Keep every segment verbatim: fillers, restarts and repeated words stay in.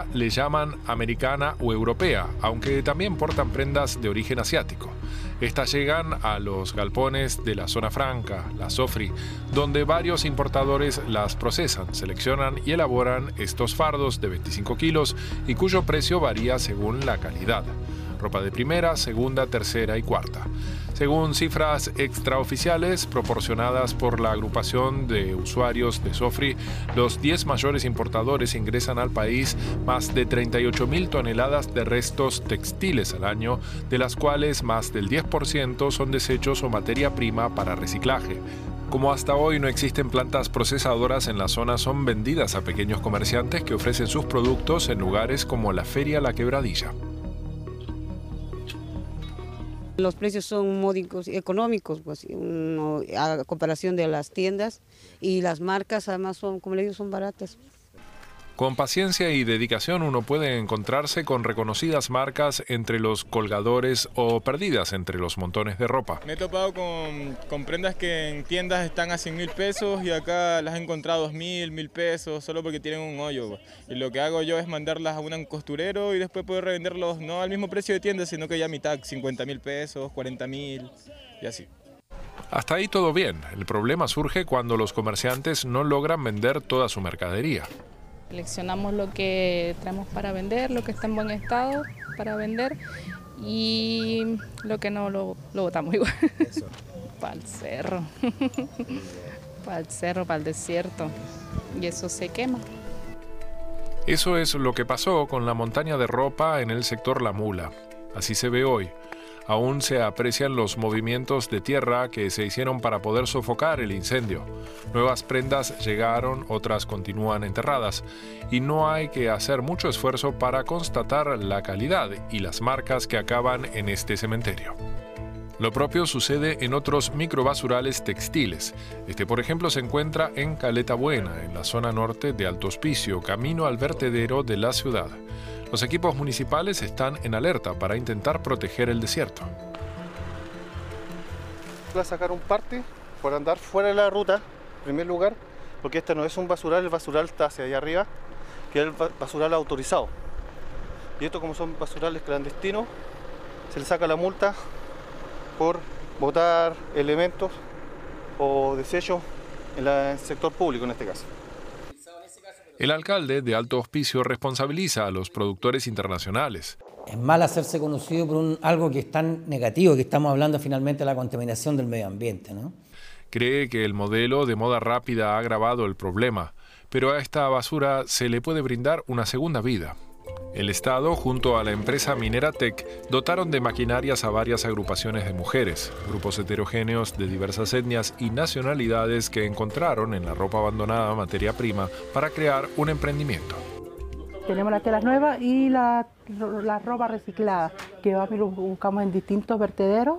le llaman americana o europea, aunque también portan prendas de origen asiático. Estas llegan a los galpones de la Zona Franca, la Sofri, donde varios importadores las procesan, seleccionan y elaboran estos fardos de veinticinco kilos y cuyo precio varía según la calidad. Ropa de primera, segunda, tercera y cuarta. Según cifras extraoficiales proporcionadas por la agrupación de usuarios de Sofri, los diez mayores importadores ingresan al país más de treinta y ocho mil toneladas de restos textiles al año, de las cuales más del diez por ciento son desechos o materia prima para reciclaje. Como hasta hoy no existen plantas procesadoras en la zona, son vendidas a pequeños comerciantes que ofrecen sus productos en lugares como la Feria La Quebradilla. Los precios son módicos, económicos, pues, uno, a comparación de las tiendas, y las marcas además son, como le digo, son baratas. Con paciencia y dedicación uno puede encontrarse con reconocidas marcas entre los colgadores o perdidas entre los montones de ropa. Me he topado con, con prendas que en tiendas están a cien mil pesos y acá las he encontrado dos mil, mil pesos solo porque tienen un hoyo. Y lo que hago yo es mandarlas a un costurero y después poder revenderlos no al mismo precio de tienda, sino que ya a mitad, cincuenta mil pesos, cuarenta mil y así. Hasta ahí todo bien. El problema surge cuando los comerciantes no logran vender toda su mercadería. Seleccionamos lo que traemos para vender, lo que está en buen estado para vender y lo que no lo, lo botamos igual. Para el cerro, para el cerro, para el desierto, y eso se quema. Eso es lo que pasó con la montaña de ropa en el sector La Mula. Así se ve hoy. Aún se aprecian los movimientos de tierra que se hicieron para poder sofocar el incendio. Nuevas prendas llegaron, otras continúan enterradas, y no hay que hacer mucho esfuerzo para constatar la calidad y las marcas que acaban en este cementerio. Lo propio sucede en otros microbasurales textiles. Este, por ejemplo, se encuentra en Caleta Buena, en la zona norte de Alto Hospicio, camino al vertedero de la ciudad. Los equipos municipales están en alerta para intentar proteger el desierto. Voy a sacar un parte por andar fuera de la ruta, en primer lugar, porque este no es un basural, el basural está hacia allá arriba, que es el basural autorizado. Y esto, como son basurales clandestinos, se le saca la multa por botar elementos o desechos en el sector público en este caso. El alcalde de Alto Hospicio responsabiliza a los productores internacionales. Es mal hacerse conocido por un, algo que es tan negativo, que estamos hablando finalmente de la contaminación del medio ambiente, ¿no? Cree que el modelo de moda rápida ha agravado el problema, pero a esta basura se le puede brindar una segunda vida. El Estado, junto a la empresa Minera Tech, dotaron de maquinarias a varias agrupaciones de mujeres, grupos heterogéneos de diversas etnias y nacionalidades que encontraron en la ropa abandonada materia prima para crear un emprendimiento. Tenemos las telas nuevas y la, la ropa reciclada, que lo buscamos en distintos vertederos.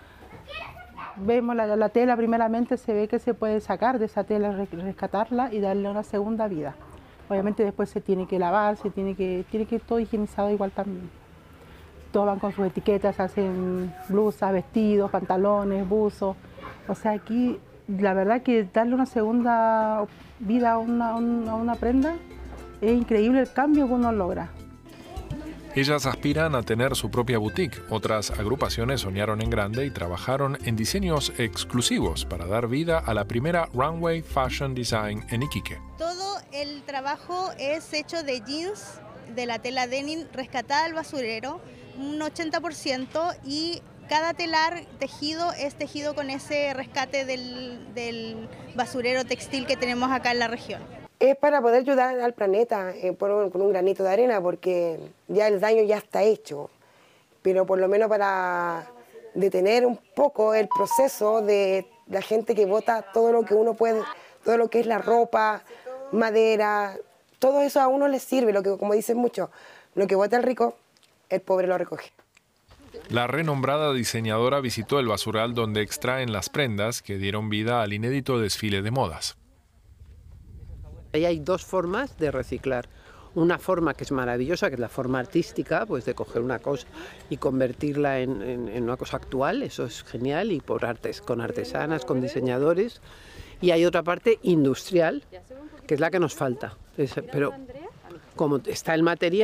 Vemos la, la tela, primeramente se ve que se puede sacar de esa tela, rescatarla y darle una segunda vida. Obviamente después se tiene que lavar, se tiene que, tiene que ir todo higienizado igual también. Todos van con sus etiquetas, hacen blusas, vestidos, pantalones, buzos. O sea, aquí la verdad que darle una segunda vida a una, a una prenda es increíble el cambio que uno logra. Ellas aspiran a tener su propia boutique. Otras agrupaciones soñaron en grande y trabajaron en diseños exclusivos para dar vida a la primera Runway Fashion Design en Iquique. Todo el trabajo es hecho de jeans, de la tela denim rescatada del basurero, un ochenta por ciento, y cada telar tejido es tejido con ese rescate del, del basurero textil que tenemos acá en la región. Es para poder ayudar al planeta eh, por un, con un granito de arena, porque ya el daño ya está hecho, pero por lo menos para detener un poco el proceso de la gente que bota todo lo que uno puede, todo lo que es la ropa, madera, todo eso a uno le sirve, lo que, como dicen muchos, lo que bota el rico, el pobre lo recoge. La renombrada diseñadora visitó el basural donde extraen las prendas que dieron vida al inédito desfile de modas. Ahí hay dos formas de reciclar. Una forma que es maravillosa, que es la forma artística, pues de coger una cosa y convertirla en, en, en una cosa actual, eso es genial, y por artes, con artesanas, con diseñadores. Y hay otra parte industrial, que es la que nos falta. Es, pero como está el material,